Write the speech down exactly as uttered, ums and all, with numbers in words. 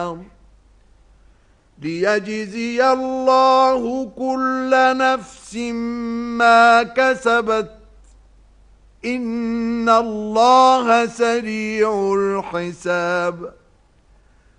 النار ليجزي الله كل نفس ما كسبت إن الله سريع الحساب